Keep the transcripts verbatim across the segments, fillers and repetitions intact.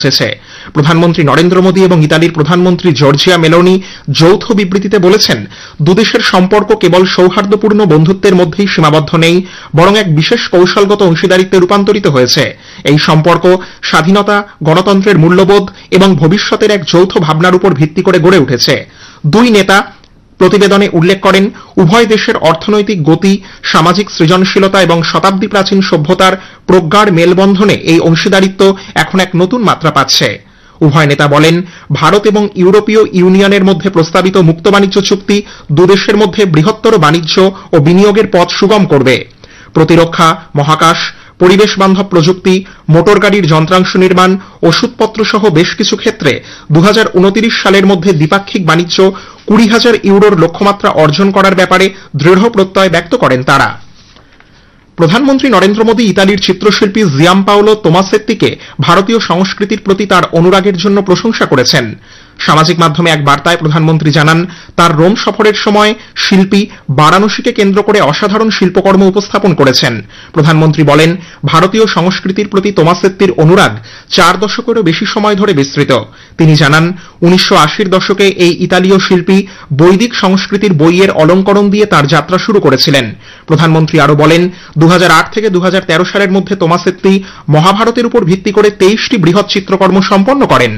প্রধানমন্ত্রী নরেন্দ্র মোদী এবং ইতালির প্রধানমন্ত্রী জর্জিয়া মেলোনি যৌথ বিবৃতিতে বলেছেন, দুদেশের সম্পর্ক কেবল সৌহার্দ্যপূর্ণ বন্ধুত্বের মধ্যেই সীমাবদ্ধ নেই, বরং এক বিশেষ কৌশলগত অংশীদারিত্বে রূপান্তরিত হয়েছে। এই সম্পর্ক স্বাধীনতা, গণতন্ত্রের মূল্যবোধ এবং ভবিষ্যতের এক যৌথ ভাবনার উপর ভিত্তি করে গড়ে উঠেছে। দুই নেতা প্রতিবেদনে উল্লেখ করেন, উভয় দেশের অর্থনৈতিক গতি, সামাজিক সৃজনশীলতা এবং শতাব্দী প্রাচীন সভ্যতার প্রজ্ঞার মেলবন্ধনে এই অংশীদারিত্ব এখন এক নতুন মাত্রা পাচ্ছে। উভয় নেতা বলেন, ভারত এবং ইউরোপীয় ইউনিয়নের মধ্যে প্রস্তাবিত মুক্ত বাণিজ্য চুক্তি দুদেশের মধ্যে বৃহত্তর বাণিজ্য ও বিনিয়োগের পথ সুগম করবে। প্রতিরক্ষা, মহাকাশ, পরিবেশ বান্ধব প্রযুক্তি, মোটর গাড়ির যন্ত্রাংশ নির্মাণ, ওষুধপত্র সহ বেশ কিছু ক্ষেত্রে দু হাজার উনত্রিশ সালের মধ্যে দ্বিপাক্ষিক বাণিজ্য কুড়ি হাজার ইউরোর লক্ষ্যমাত্রা অর্জন করার ব্যাপারে দৃঢ় প্রত্যয় ব্যক্ত করেন তারা। প্রধানমন্ত্রী নরেন্দ্র মোদী ইতালির চিত্রশিল্পী জিয়াম্পাওলো তোমাসেত্তিকে ভারতীয় সংস্কৃতির প্রতি তার অনুরাগের জন্য প্রশংসা করেছেন। সামাজিক মাধ্যমে এক বার্তায় প্রধানমন্ত্রী জানান, তার রোম সফরের সময় শিল্পী বারাণসীকে কেন্দ্র করে অসাধারণ শিল্পকর্ম উপস্থাপন করেছেন। প্রধানমন্ত্রী বলেন, ভারতীয় সংস্কৃতির প্রতি তোমাসেত্তির অনুরাগ চার দশকেরও বেশি সময় ধরে বিস্তৃত। তিনি জানান, উনিশশো আশির দশকে এই ইতালীয় শিল্পী বৈদিক সংস্কৃতির বইয়ের অলঙ্করণ দিয়ে তার যাত্রা শুরু করেছিলেন। প্রধানমন্ত্রী আরো বলেন, দু হাজার আট থেকে দু হাজার তেরো সালের মধ্যে তোমাসেত্তি মহাভারতের উপর ভিত্তি করে তেইশটি বৃহৎ চিত্রকর্ম সম্পন্ন করেন।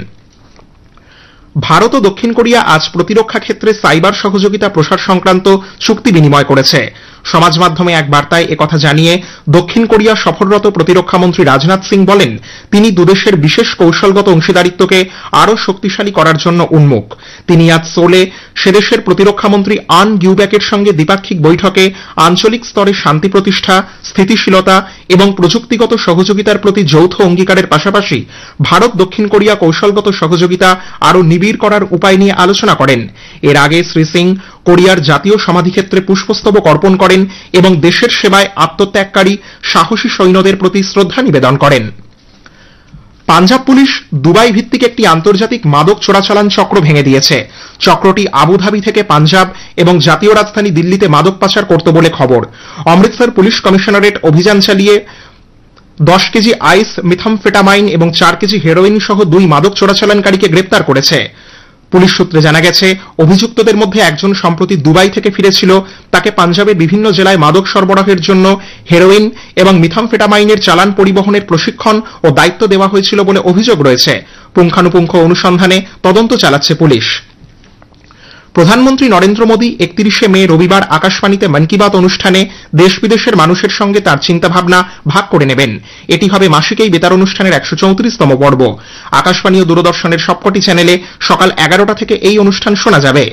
ভারত ও দক্ষিণ কোরিয়া আজ প্রতিরক্ষা ক্ষেত্রে সাইবার সহযোগিতা প্রসার সংক্রান্ত চুক্তি বিনিময় করেছে। সমাজ মাধ্যমে এক বার্তায় একথা জানিয়ে দক্ষিণ কোরিয়া সফররত প্রতিরক্ষামন্ত্রী রাজনাথ সিং বলেন, তিনি দুদেশের বিশেষ কৌশলগত অংশীদারিত্বকে আরও শক্তিশালী করার জন্য উন্মুখ। তিনি আজ সোলে সেদেশের প্রতিরক্ষামন্ত্রী আন গ্যুব্যাকের সঙ্গে দ্বিপাক্ষিক বৈঠকে আঞ্চলিক স্তরে শান্তি প্রতিষ্ঠা, স্থিতিশীলতা এবং প্রযুক্তিগত সহযোগিতার প্রতি যৌথ অঙ্গীকারের পাশাপাশি ভারত দক্ষিণ কোরিয়া কৌশলগত সহযোগিতা আরও নিবিড় করার উপায় নিয়ে আলোচনা করেন। এর আগে শ্রী সিং কোরিয়ার জাতীয় সমাধিক্ষেত্রে পুষ্পস্তবক অর্পণ করেন এবং দেশের সেবায় আত্মত্যাগকারী সাহসী সৈন্যদের প্রতি শ্রদ্ধা নিবেদন করেন। পাঞ্জাব পুলিশ দুবাই ভিত্তিক একটি আন্তর্জাতিক মাদক চোরাচালান চক্র ভেঙে দিয়েছে। চক্রটি আবুধাবি থেকে পাঞ্জাব এবং জাতীয় রাজধানী দিল্লিতে মাদক পাচার করত বলে খবর। অমৃতসর পুলিশ কমিশনারেট অভিযান চালিয়ে দশ কেজি আইস মিথামফেটামাইন এবং চার কেজি হেরোইন সহ দুই মাদক চোরাচালানকারীকে গ্রেপ্তার করেছে। পুলিশ সূত্রে জানা গেছে, অভিযুক্তদের মধ্যে একজন সম্প্রতি দুবাই থেকে ফিরেছিল। তাকে পাঞ্জাবের বিভিন্ন জেলায় মাদক সরবরাহের জন্য হেরোইন এবং মিথামফেটামাইনের চালান পরিবহনের প্রশিক্ষণ ও দায়িত্ব দেওয়া হয়েছিল বলে অভিযোগ রয়েছে। পুঙ্খানুপুঙ্খ অনুসন্ধানে তদন্ত চালাচ্ছে পুলিশ। প্রধানমন্ত্রী নরেন্দ্র মোদী একত্রিশে মে রবিবার আকাশবাণীতে মন কি বাত অনুষ্ঠানে দেশ বিদেশের মানুষের সঙ্গে তার চিন্তাভাবনা ভাগ করে নেবেন। এটি হবে মাসিক এই বেতার অনুষ্ঠানের একশো চৌত্রিশতম পর্ব। আকাশবাণী ও দূরদর্শনের সবকটি চ্যানেলে সকাল এগারোটা থেকে এই অনুষ্ঠান শোনা যাবে।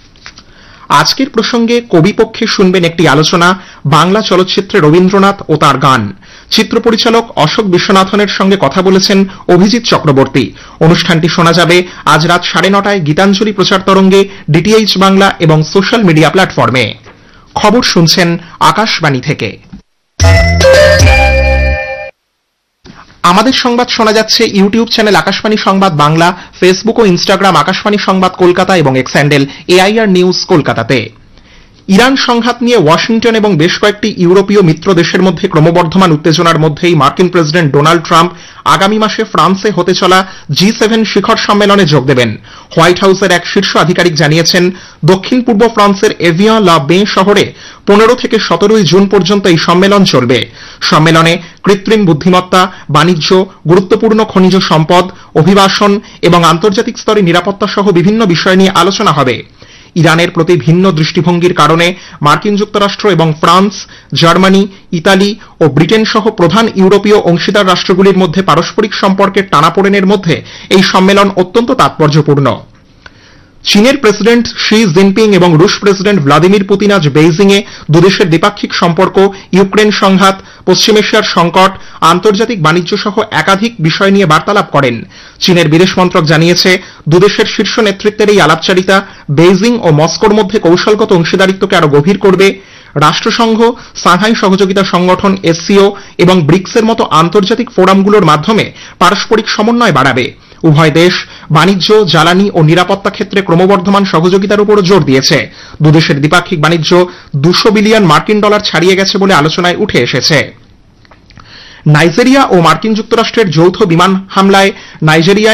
আজকের প্রসঙ্গে কবিপক্ষে শুনবেন একটি আলোচনা, বাংলা চলচ্চিত্রে রবীন্দ্রনাথ ও তার গান। চিত্র পরিচালক অশোক বিশ্বনাথনের সঙ্গে কথা বলেছেন অভিজিৎ চক্রবর্তী। অনুষ্ঠানটি শোনা যাবে আজ রাত সাড়ে নটায় গীতাঞ্জলি প্রচার তরঙ্গে, ডিটিএইচ বাংলা এবং সোশ্যাল মিডিয়া প্ল্যাটফর্মে। খবর শুনছেন আকাশবাণী থেকে। আমাদের সংবাদ শোনা যাচ্ছে ইউটিউব চ্যানেল আকাশবাণী সংবাদ বাংলা, ফেসবুক ও ইনস্টাগ্রাম আকাশবাণী সংবাদ কলকাতা এবং এক্স হ্যান্ডেল এআইআর নিউজ কলকাতাতে। ইরান সংঘাত নিয়ে ওয়াশিংটন এবং বেশ কয়েকটি ইউরোপীয় মিত্র দেশের মধ্যে ক্রমবর্ধমান উত্তেজনার মধ্যেই মার্কিন প্রেসিডেন্ট ডোনাল্ড ট্রাম্প আগামী মাসে ফ্রান্সে হতে চলা জি সেভেন শিখর সম্মেলনে যোগ দেবেন। হোয়াইট হাউসের এক শীর্ষ আধিকারিক জানিয়েছেন, দক্ষিণ পূর্ব ফ্রান্সের এভিয়ান লা বে শহরে পনেরো থেকে সতেরোই জুন পর্যন্ত এই সম্মেলন চলবে। সম্মেলনে কৃত্রিম বুদ্ধিমত্তা, বাণিজ্য, গুরুত্বপূর্ণ খনিজ সম্পদ, অভিবাসন এবং আন্তর্জাতিক স্তরে নিরাপত্তা সহ বিভিন্ন বিষয় নিয়ে আলোচনা হবে। ইরানের প্রতি ভিন্ন দৃষ্টিভঙ্গির কারণে মার্কিন যুক্তরাষ্ট্র এবং ফ্রান্স, জার্মানি, ইতালি ও ব্রিটেন সহ প্রধান ইউরোপীয় অংশীদার রাষ্ট্রগুলির মধ্যে পারস্পরিক সম্পর্কের টানাপোড়েনের মধ্যে এই সম্মেলন অত্যন্ত তাৎপর্যপূর্ণ। চীনের প্রেসিডেন্ট শি জিনপিং এবং রুশ প্রেসিডেন্ট ভ্লাদিমির পুতিন আজ বেইজিংয়ে দুদেশের দ্বিপাক্ষিক সম্পর্ক, ইউক্রেন সংঘাত, পশ্চিম এশিয়ার সংকট, আন্তর্জাতিক বাণিজ্য সহ একাধিক বিষয় নিয়ে বার্তালাপ করেন। চীনের বিদেশ মন্ত্রক জানিয়েছে, দুদেশের শীর্ষ নেতৃত্বের এই আলাপচারিতা বেইজিং ও মস্কোর মধ্যে কৌশলগত অংশীদারিত্বকে আরো গভীর করবে। রাষ্ট্রসংঘ, সাংহাই সহযোগিতা সংগঠন এসসিও এবং ব্রিক্সের মতো আন্তর্জাতিক ফোরামগুলোর মাধ্যমে পারস্পরিক সমন্বয় বাড়াবে। উভয় দেশ বাণিজ্য, জ্বালানি ও নিরাপত্তা ক্ষেত্রে ক্রমবর্ধমান সহযোগিতার উপরও জোর দিয়েছে। দুদেশের দ্বিপাক্ষিক বাণিজ্য দুশো বিলিয়ন মার্কিন ডলার ছাড়িয়ে গেছে বলে আলোচনায় উঠে এসেছে। নাইজেরিয়া ও মার্কিন যুক্তরাষ্ট্রের যৌথ বিমান হামলায় নাইজেরিয়ায়